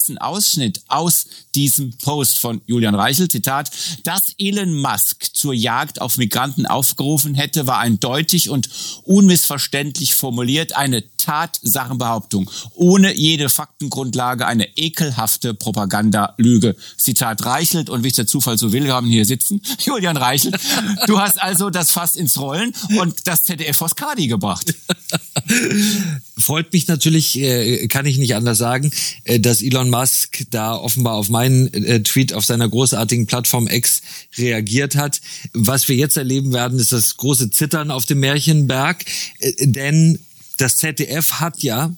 kurzen Ausschnitt aus diesem Post von Julian Reichelt. Zitat: Dass Elon Musk zur Jagd auf Migranten aufgerufen hätte, war eindeutig und unmissverständlich formuliert, eine Tatsachenbehauptung, ohne jede Faktengrundlage, eine ekelhafte Propagandalüge. Zitat Reichelt. Und wie es der Zufall so will, wir haben hier sitzen Julian Reichelt. Du hast also das Fass ins Rollen und das ZDF vors Kadi gebracht. Freut mich natürlich, kann ich nicht anders sagen, dass Elon Musk da offenbar auf meinen Tweet auf seiner großartigen Plattform X reagiert hat. Was wir jetzt erleben werden, ist das große Zittern auf dem Märchenberg, denn das ZDF hat ja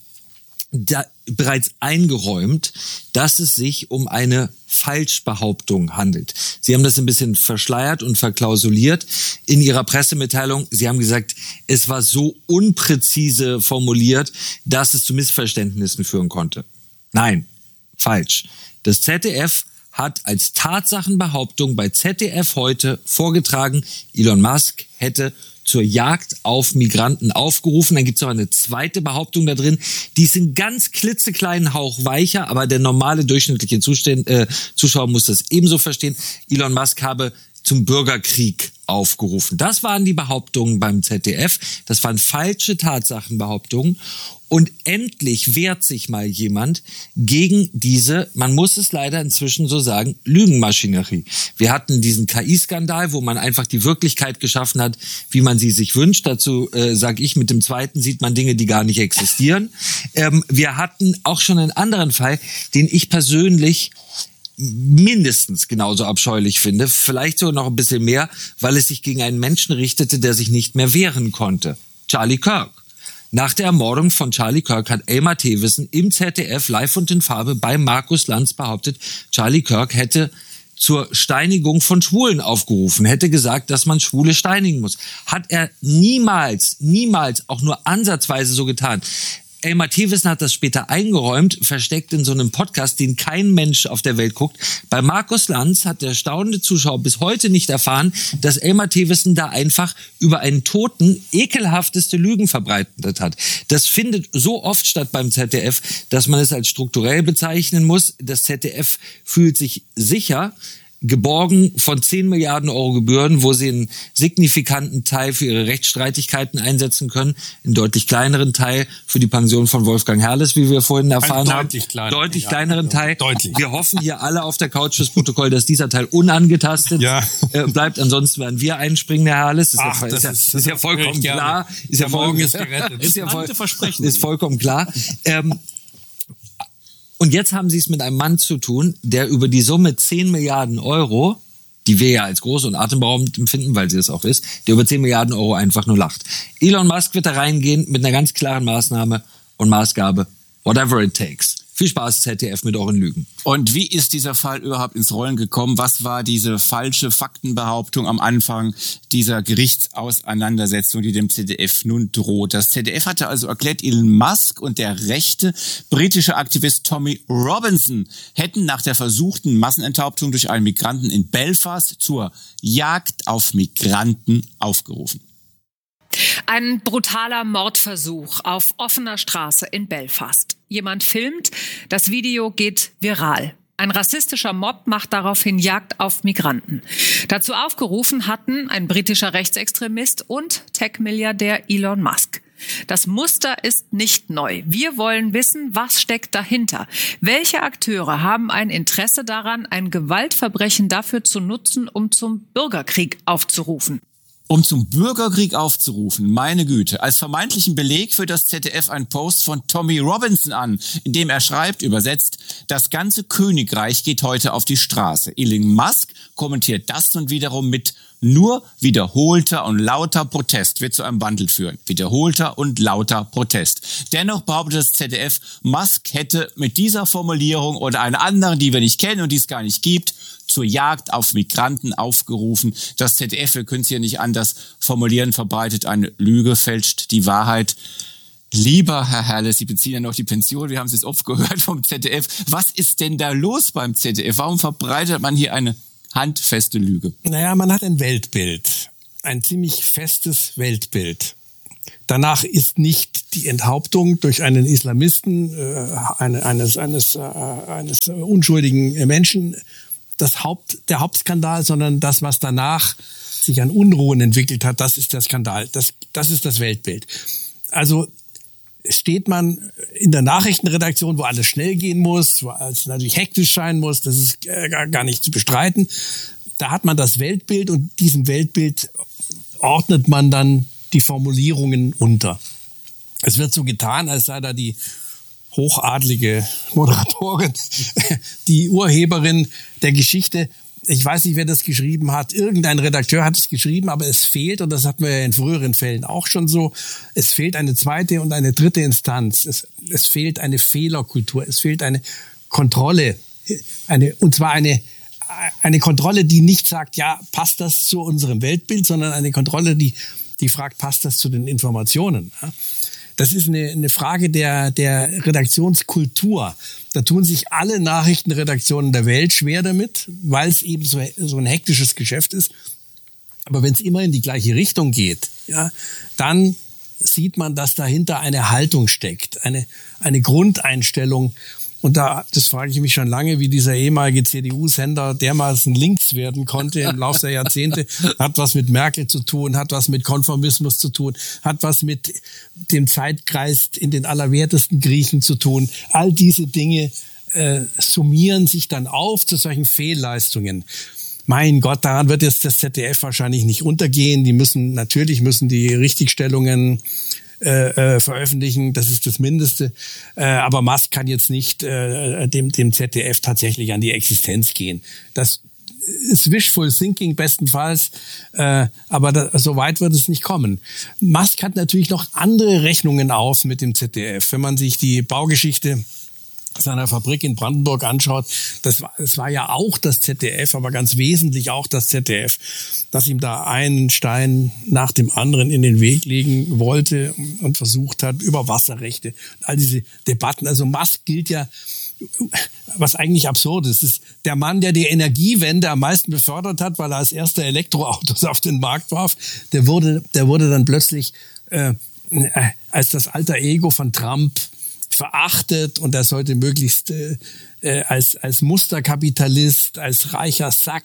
da bereits eingeräumt, dass es sich um eine Falschbehauptung handelt. Sie haben das ein bisschen verschleiert und verklausuliert in ihrer Pressemitteilung. Sie haben gesagt, es war so unpräzise formuliert, dass es zu Missverständnissen führen konnte. Nein, falsch. Das ZDF hat als Tatsachenbehauptung bei ZDF heute vorgetragen, Elon Musk hätte zur Jagd auf Migranten aufgerufen. Dann gibt es noch eine zweite Behauptung da drin, die ist einen ganz klitzekleinen Hauch weicher, aber der normale durchschnittliche Zuschauer muss das ebenso verstehen. Elon Musk habe zum Bürgerkrieg aufgerufen. Das waren die Behauptungen beim ZDF. Das waren falsche Tatsachenbehauptungen. Und endlich wehrt sich mal jemand gegen diese, man muss es leider inzwischen so sagen, Lügenmaschinerie. Wir hatten diesen KI-Skandal, wo man einfach die Wirklichkeit geschaffen hat, wie man sie sich wünscht. Dazu sage ich, mit dem zweiten sieht man Dinge, die gar nicht existieren. Wir hatten auch schon einen anderen Fall, den ich persönlich mindestens genauso abscheulich finde, vielleicht sogar noch ein bisschen mehr, weil es sich gegen einen Menschen richtete, der sich nicht mehr wehren konnte. Charlie Kirk. Nach der Ermordung von Charlie Kirk hat Elmar Thewissen im ZDF live und in Farbe bei Markus Lanz behauptet, Charlie Kirk hätte zur Steinigung von Schwulen aufgerufen, hätte gesagt, dass man Schwule steinigen muss. Hat er niemals auch nur ansatzweise so getan. Elmar Thewissen hat das später eingeräumt, versteckt in so einem Podcast, den kein Mensch auf der Welt guckt. Bei Markus Lanz hat der staunende Zuschauer bis heute nicht erfahren, dass Elmar Thewissen da einfach über einen Toten ekelhafteste Lügen verbreitet hat. Das findet so oft statt beim ZDF, dass man es als strukturell bezeichnen muss. Das ZDF fühlt sich sicher, geborgen von 10 Milliarden Euro Gebühren, wo sie einen signifikanten Teil für ihre Rechtsstreitigkeiten einsetzen können, einen deutlich kleineren Teil für die Pension von Wolfgang Herrles, wie wir vorhin erfahren haben. Deutlich kleineren Teil. Deutlich. Wir hoffen hier alle auf der Couch fürs Protokoll, dass dieser Teil unangetastet bleibt. Ansonsten werden wir einspringen, Herr Herrles. Das ist ja vollkommen klar. Ist ja morgen ist gerettet. Ist vollkommen klar. Und jetzt haben Sie es mit einem Mann zu tun, der über die Summe 10 Milliarden Euro, die wir ja als groß und atemberaubend empfinden, weil sie das auch ist, der über 10 Milliarden Euro einfach nur lacht. Elon Musk wird da reingehen mit einer ganz klaren Maßnahme und Maßgabe, whatever it takes. Viel Spaß, ZDF, mit euren Lügen. Und wie ist dieser Fall überhaupt ins Rollen gekommen? Was war diese falsche Faktenbehauptung am Anfang dieser Gerichtsauseinandersetzung, die dem ZDF nun droht? Das ZDF hatte also erklärt, Elon Musk und der rechte britische Aktivist Tommy Robinson hätten nach der versuchten Massenenthauptung durch einen Migranten in Belfast zur Jagd auf Migranten aufgerufen. Ein brutaler Mordversuch auf offener Straße in Belfast. Jemand filmt, das Video geht viral. Ein rassistischer Mob macht daraufhin Jagd auf Migranten. Dazu aufgerufen hatten ein britischer Rechtsextremist und Tech-Milliardär Elon Musk. Das Muster ist nicht neu. Wir wollen wissen, was steckt dahinter. Welche Akteure haben ein Interesse daran, ein Gewaltverbrechen dafür zu nutzen, um zum Bürgerkrieg aufzurufen? Um zum Bürgerkrieg aufzurufen, meine Güte. Als vermeintlichen Beleg für das ZDF ein Post von Tommy Robinson an, in dem er schreibt, übersetzt, das ganze Königreich geht heute auf die Straße. Elon Musk kommentiert das nun wiederum mit nur wiederholter und lauter Protest wird zu einem Wandel führen. Wiederholter und lauter Protest. Dennoch behauptet das ZDF, Musk hätte mit dieser Formulierung oder einer anderen, die wir nicht kennen und die es gar nicht gibt, zur Jagd auf Migranten aufgerufen. Das ZDF, wir können es hier nicht anders formulieren, verbreitet eine Lüge, fälscht die Wahrheit. Lieber Herr Herles, Sie beziehen ja noch die Pension, wir haben es jetzt oft gehört vom ZDF. Was ist denn da los beim ZDF? Warum verbreitet man hier eine handfeste Lüge? Naja, man hat ein Weltbild, ein ziemlich festes Weltbild. Danach ist nicht die Enthauptung durch einen Islamisten eines unschuldigen Menschen der Hauptskandal, sondern das, was danach sich an Unruhen entwickelt hat, das ist der Skandal. Das ist das Weltbild. Also steht man in der Nachrichtenredaktion, wo alles schnell gehen muss, wo alles natürlich hektisch sein muss, das ist gar nicht zu bestreiten. Da hat man das Weltbild und diesem Weltbild ordnet man dann die Formulierungen unter. Es wird so getan, als sei da die hochadlige Moderatorin, die Urheberin der Geschichte. Ich weiß nicht, wer das geschrieben hat. Irgendein Redakteur hat es geschrieben, aber es fehlt, und das hatten wir ja in früheren Fällen auch schon so, es fehlt eine zweite und eine dritte Instanz. Es fehlt eine Fehlerkultur, es fehlt eine Kontrolle, und zwar eine Kontrolle, die nicht sagt, ja, passt das zu unserem Weltbild, sondern eine Kontrolle, die fragt, passt das zu den Informationen? Das ist eine Frage der Redaktionskultur. Da tun sich alle Nachrichtenredaktionen der Welt schwer damit, weil es eben so ein hektisches Geschäft ist. Aber wenn es immer in die gleiche Richtung geht, ja, dann sieht man, dass dahinter eine Haltung steckt, eine Grundeinstellung. Und das frage ich mich schon lange, wie dieser ehemalige CDU-Sender dermaßen links werden konnte im Laufe der Jahrzehnte. Hat was mit Merkel zu tun, hat was mit Konformismus zu tun, hat was mit dem Zeitgeist in den allerwertesten Griechen zu tun. All diese Dinge summieren sich dann auf zu solchen Fehlleistungen. Mein Gott, daran wird jetzt das ZDF wahrscheinlich nicht untergehen. Natürlich müssen die Richtigstellungen veröffentlichen, das ist das Mindeste. Aber Musk kann jetzt nicht dem ZDF tatsächlich an die Existenz gehen. Das ist wishful thinking bestenfalls, aber so weit wird es nicht kommen. Musk hat natürlich noch andere Rechnungen auf mit dem ZDF. Wenn man sich die Baugeschichte seiner Fabrik in Brandenburg anschaut, das war ja auch das ZDF, aber ganz wesentlich auch das ZDF, das ihm da einen Stein nach dem anderen in den Weg legen wollte und versucht hat, über Wasserrechte, all diese Debatten. Also Musk gilt ja, was eigentlich absurd ist. Es ist der Mann, der die Energiewende am meisten befördert hat, weil er als erster Elektroautos auf den Markt warf. Der wurde dann plötzlich als das alter Ego von Trump verachtet, und er sollte möglichst als Musterkapitalist, als reicher Sack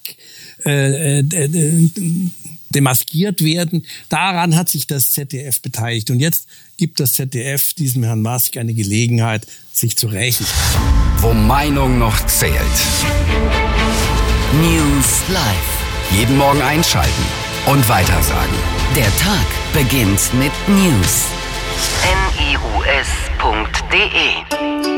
demaskiert werden. Daran hat sich das ZDF beteiligt. Und jetzt gibt das ZDF diesem Herrn Musk eine Gelegenheit, sich zu rächen. Wo Meinung noch zählt. News Live. Jeden Morgen einschalten und weitersagen. Der Tag beginnt mit News. news.de